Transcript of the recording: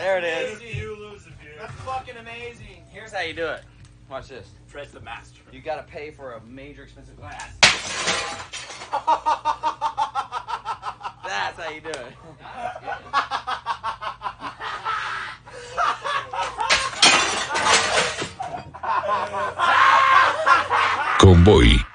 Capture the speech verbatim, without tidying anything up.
There it is. You lose it, dude. That's fucking amazing. Here's how you do it. Watch this. Fred's the master. You gotta pay for a major expensive glass. That's how you do it. Convoy.